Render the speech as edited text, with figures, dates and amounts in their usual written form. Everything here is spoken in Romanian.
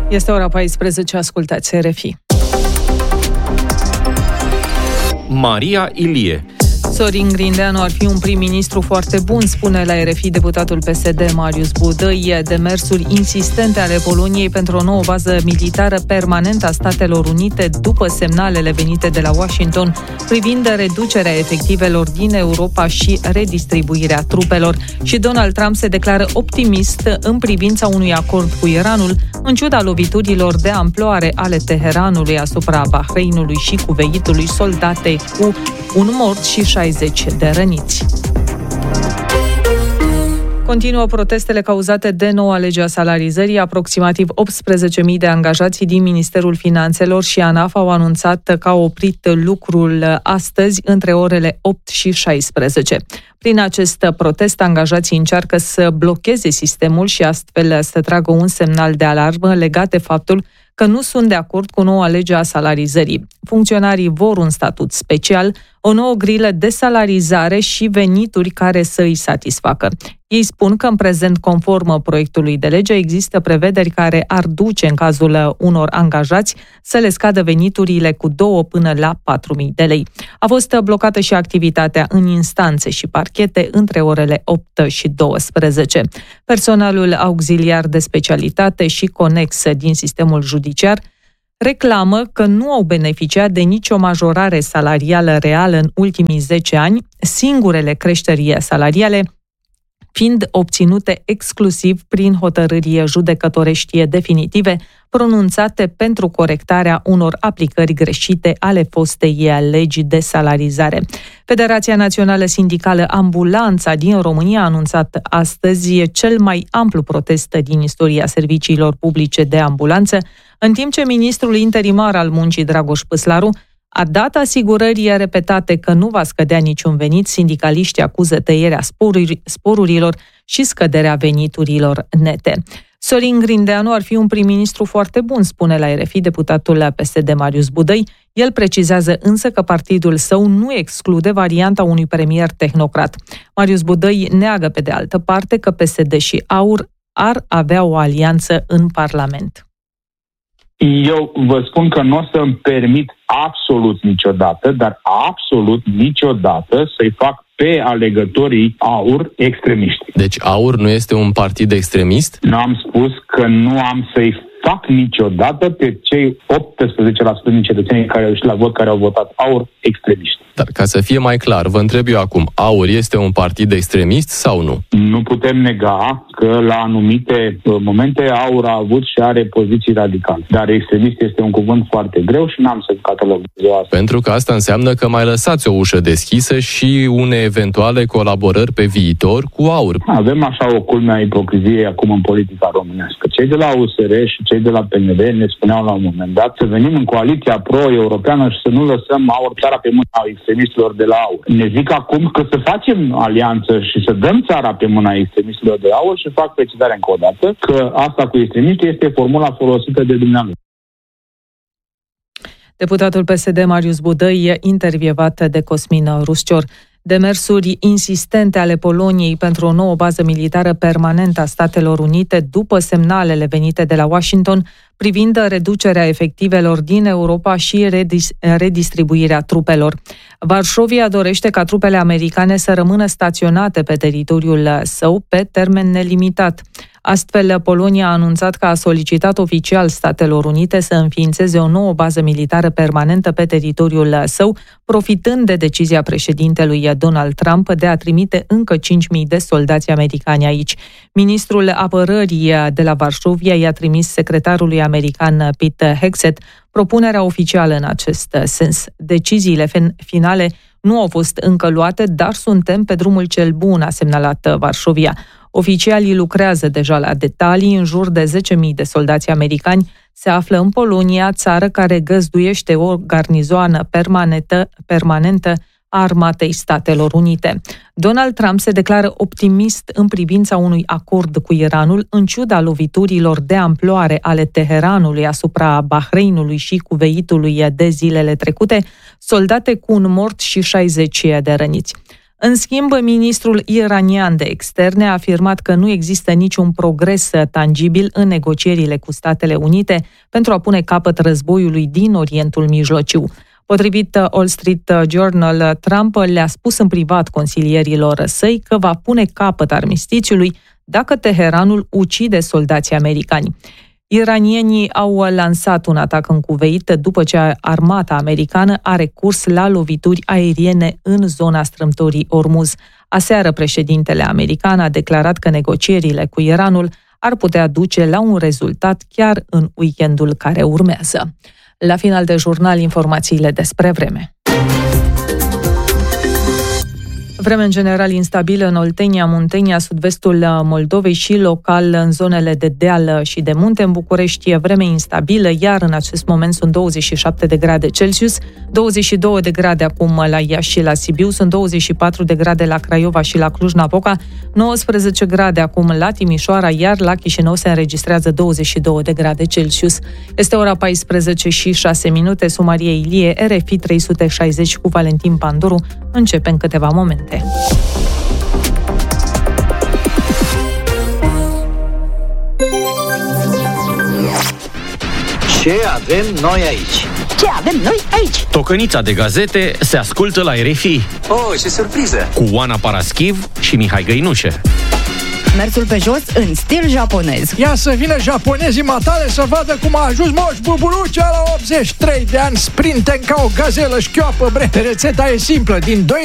Este ora 14, ascultați RFI. Maria Ilie. Sorin Grindeanu ar fi un prim-ministru foarte bun, spune la RFI deputatul PSD Marius Budăi. Demersuri insistente ale Poloniei pentru o nouă bază militară permanentă a Statelor Unite după semnalele venite de la Washington privind reducerea efectivelor din Europa și redistribuirea trupelor. Și Donald Trump se declară optimist în privința unui acord cu Iranul, în ciuda loviturilor de amploare ale Teheranului asupra Bahreinului și Kuwaitului, soldate cu un mort și 60 de răniți. Continuă protestele cauzate de noua lege a salarizării. Aproximativ 18.000 de angajați din Ministerul Finanțelor și ANAF au anunțat că au oprit lucrul astăzi între orele 8 și 16. Prin acest protest, angajații încearcă să blocheze sistemul și astfel să tragă un semnal de alarmă legat de faptul că nu sunt de acord cu noua lege a salarizării. Funcționarii vor un statut special, o nouă grilă de salarizare și venituri care să îi satisfacă. Ei spun că în prezent, conform proiectului de lege, există prevederi care ar duce, în cazul unor angajați, să le scadă veniturile cu 2 până la 4.000 de lei. A fost blocată și activitatea în instanțe și parchete între orele 8 și 12. Personalul auxiliar de specialitate și conex din sistemul judiciar reclamă că nu au beneficiat de nicio majorare salarială reală în ultimii 10 ani, singurele creșteri salariale fiind obținute exclusiv prin hotărâri judecătorești definitive pronunțate pentru corectarea unor aplicări greșite ale fostei legi de salarizare. Federația Națională Sindicală Ambulanța din România a anunțat astăzi cel mai amplu protest din istoria serviciilor publice de ambulanță, în timp ce ministrul interimar al muncii, Dragoș Păslaru, a dat asigurări repetate că nu va scădea niciun venit. Sindicaliștii acuză tăierea sporurilor și scăderea veniturilor nete. Sorin Grindeanu ar fi un prim-ministru foarte bun, spune la RFI deputatul PSD Marius Budăi. El precizează însă că partidul său nu exclude varianta unui premier tehnocrat. Marius Budăi neagă pe de altă parte că PSD și AUR ar avea o alianță în Parlament. Eu vă spun că nu o să-mi permit absolut niciodată, dar absolut niciodată să-i fac pe alegătorii AUR extremiști. Deci AUR nu este un partid extremist? Nu am spus că nu am să-i fac niciodată pe cei 18% din cetățenii care au ieșit la vot, care au votat AUR, extremiști. Dar ca să fie mai clar, vă întreb eu acum, AUR este un partid extremist sau nu? Nu putem nega că la anumite momente AUR a avut și are poziții radicale. Dar extremist este un cuvânt foarte greu și n-am să catalogez asta. Pentru că asta înseamnă că mai lăsați o ușă deschisă și unei eventuale colaborări pe viitor cu AUR. Avem așa o culme a ipocriziei acum în politica românească. Cei de la USR și cei de la PNV ne spuneau la un moment dat să venim în coaliția pro-europeană și să nu lăsăm AUR țara pe mâna extremistilor de la AUR. Ne zic acum că să facem alianță și să dăm țara pe mâna extremistilor de la AUR și fac precizarea încă o dată că asta cu extremiști este formula folosită de dumneavoastră. Deputatul PSD Marius Budăi, intervievat de Cosmin Ruscior. Demersuri insistente ale Poloniei pentru o nouă bază militară permanentă a Statelor Unite după semnalele venite de la Washington privind reducerea efectivelor din Europa și redistribuirea trupelor. Varșovia dorește ca trupele americane să rămână staționate pe teritoriul său pe termen nelimitat. Astfel, Polonia a anunțat că a solicitat oficial Statelor Unite să înființeze o nouă bază militară permanentă pe teritoriul său, profitând de decizia președintelui Donald Trump de a trimite încă 5.000 de soldați americani aici. Ministrul Apărării de la Varșovia i-a trimis secretarului american Pete Hegseth propunerea oficială în acest sens. Deciziile finale nu au fost încă luate, dar suntem pe drumul cel bun, a semnalat Varșovia. Oficialii lucrează deja la detalii. În jur de 10.000 de soldați americani se află în Polonia, țară care găzduiește o garnizoană permanentă a Armatei Statelor Unite. Donald Trump se declară optimist în privința unui acord cu Iranul, în ciuda loviturilor de amploare ale Teheranului asupra Bahreinului și Kuwaitului de zilele trecute, soldate cu un mort și 60 de răniți. În schimb, ministrul iranian de externe a afirmat că nu există niciun progres tangibil în negocierile cu Statele Unite pentru a pune capăt războiului din Orientul Mijlociu. Potrivit Wall Street Journal, Trump le-a spus în privat consilierilor săi că va pune capăt armistițiului dacă Teheranul ucide soldații americani. Iranienii au lansat un atac în Kuveit după ce armata americană a recurs la lovituri aeriene în zona strâmtorii Ormuz. Aseară, președintele american a declarat că negocierile cu Iranul ar putea duce la un rezultat chiar în weekendul care urmează. La final de jurnal, informațiile despre vreme. Vreme în general instabilă în Oltenia, Muntenia, sud-vestul Moldovei și local în zonele de deal și de munte. În București e vreme instabilă, iar în acest moment sunt 27 de grade Celsius, 22 de grade acum la Iași și la Sibiu, sunt 24 de grade la Craiova și la Cluj-Napoca, 19 grade acum la Timișoara, iar la Chișinău se înregistrează 22 de grade Celsius. Este ora 14 și 6 minute, Sumarie Ilie, RFI 360 cu Valentin Panduru. Începe în câteva momente. Ce avem noi aici? Ce avem noi aici? Tocănița de gazete se ascultă la RFI. Oh, ce surpriză! Cu Oana Paraschiv și Mihai Găinușe. Mersul pe jos în stil japonez. Ia să vină japonezii matale să vadă cum a ajuns Moș Bubulucea la 83 de ani, sprinten ca o gazelă șchioapă, bre. Rețeta e simplă, din 2